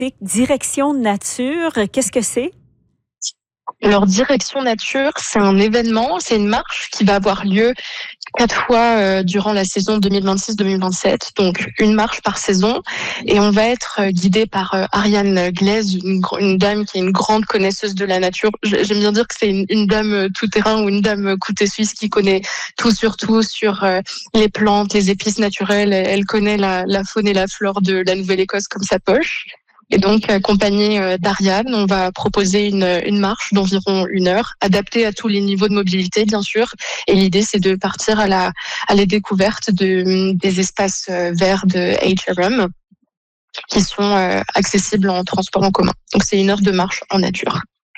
Direction Nature, qu'est-ce que c'est? Alors, Direction Nature, c'est un événement, c'est une marche qui va avoir lieu 4 fois durant la saison 2026-2027, donc une marche par saison. Et on va être guidé par Ariane Glaise, une dame qui est une grande connaisseuse de la nature. J'aime bien dire que c'est une dame tout-terrain ou une dame côté suisse qui connaît tout sur tout, sur les plantes, les épices naturelles. Elle connaît la faune et la flore de la Nouvelle-Écosse comme sa poche. Et donc, accompagné d'Ariane, on va proposer une marche d'environ 1 heure, adaptée à tous les niveaux de mobilité, bien sûr. Et l'idée, c'est de partir à la découverte des espaces verts de HRM qui sont accessibles en transport en commun. Donc, c'est 1 heure de marche en nature.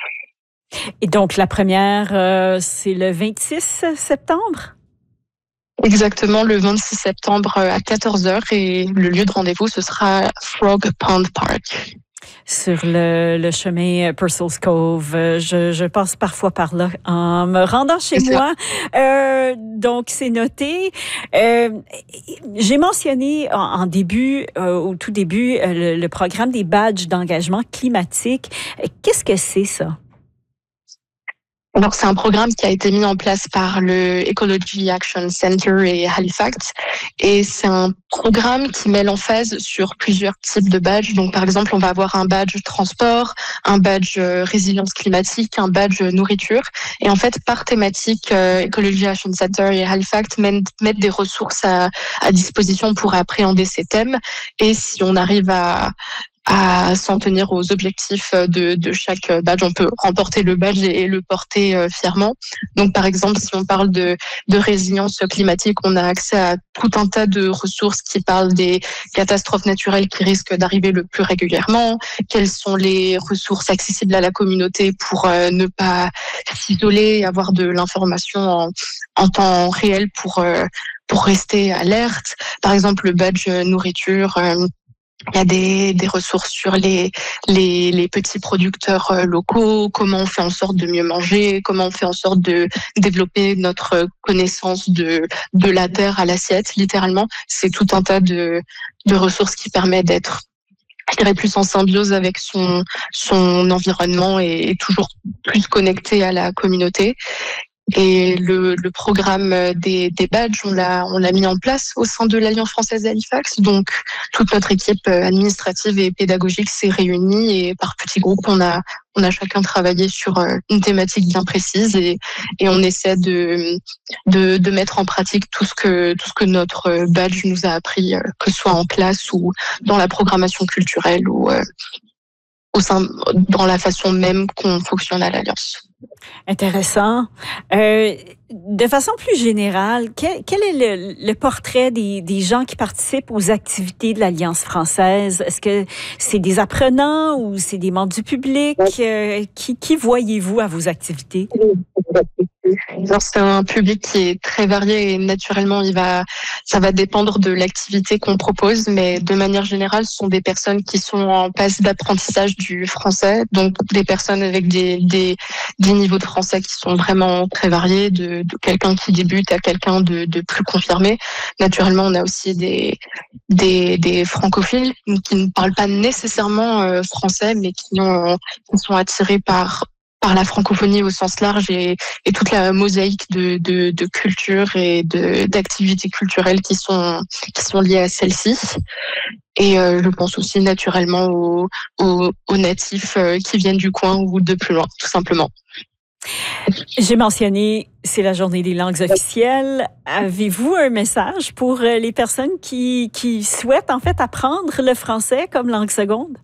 Et donc, la première, c'est le 26 septembre? Exactement, le 26 septembre à 14h et le lieu de rendez-vous, ce sera Frog Pond Park. Sur le chemin Purcell's Cove. Je passe parfois par là en me rendant chez moi. Donc, c'est noté. J'ai mentionné en début, au tout début, le programme des badges d'engagement climatique. Qu'est-ce que c'est, ça? Alors, c'est un programme qui a été mis en place par le Ecology Action Center et Halifax. Et c'est un programme qui met l'emphase sur plusieurs types de badges. Donc, par exemple, on va avoir un badge transport, un badge résilience climatique, un badge nourriture. Et en fait, par thématique, Ecology Action Center et Halifax mettent des ressources à disposition pour appréhender ces thèmes. Et si on arrive à s'en tenir aux objectifs de chaque badge. On peut remporter le badge et le porter fièrement. Donc, par exemple, si on parle de résilience climatique, on a accès à tout un tas de ressources qui parlent des catastrophes naturelles qui risquent d'arriver le plus régulièrement, quelles sont les ressources accessibles à la communauté pour ne pas s'isoler et avoir de l'information en temps réel pour rester alerte. Par exemple, le badge nourriture, il y a des ressources sur les petits producteurs locaux, comment on fait en sorte de mieux manger, comment on fait en sorte de développer notre connaissance de la terre à l'assiette, littéralement. C'est tout un tas de ressources qui permettent d'être, je dirais, plus en symbiose avec son environnement et toujours plus connecté à la communauté. Et le programme des badges, on l'a mis en place au sein de l'Alliance française Halifax. Donc, toute notre équipe administrative et pédagogique s'est réunie et par petits groupes, on a chacun travaillé sur une thématique bien précise et on essaie de mettre en pratique tout ce que notre badge nous a appris, que ce soit en classe ou dans la programmation culturelle ou dans la façon même qu'on fonctionne à l'Alliance. Intéressant. De façon plus générale, quel est le portrait des gens qui participent aux activités de l'Alliance française? Est-ce que c'est des apprenants ou c'est des membres du public? Qui voyez-vous à vos activités? Alors, c'est un public qui est très varié et naturellement, ça va dépendre de l'activité qu'on propose, mais de manière générale, ce sont des personnes qui sont en passe d'apprentissage du français, donc des personnes avec des niveaux de français qui sont vraiment très variés, de quelqu'un qui débute à quelqu'un de plus confirmé. Naturellement, on a aussi des francophiles qui ne parlent pas nécessairement français, mais qui sont attirés par la francophonie au sens large et toute la mosaïque de culture et d'activités culturelles qui sont liées à celle-ci. Et je pense aussi naturellement aux natifs qui viennent du coin ou de plus loin, tout simplement. J'ai mentionné, c'est la journée des langues officielles. Avez-vous un message pour les personnes qui souhaitent en fait apprendre le français comme langue seconde?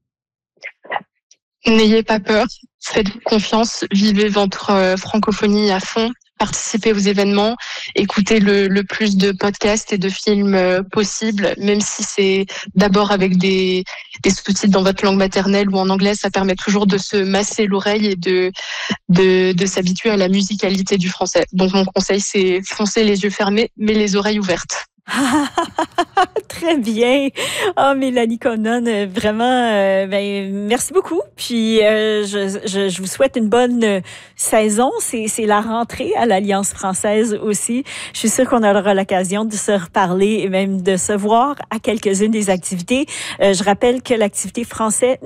N'ayez pas peur, faites-vous confiance, vivez votre francophonie à fond, participez aux événements, écoutez le plus de podcasts et de films possibles, même si c'est d'abord avec des sous-titres dans votre langue maternelle ou en anglais, ça permet toujours de se masser l'oreille et de s'habituer à la musicalité du français. Donc mon conseil, c'est foncer les yeux fermés, mais les oreilles ouvertes. Très bien. Ah, Mélanie Connon, vraiment, merci beaucoup. Puis, je vous souhaite une bonne saison. C'est la rentrée à l'Alliance française aussi. Je suis sûre qu'on aura l'occasion de se reparler et même de se voir à quelques-unes des activités. Je rappelle que l'activité français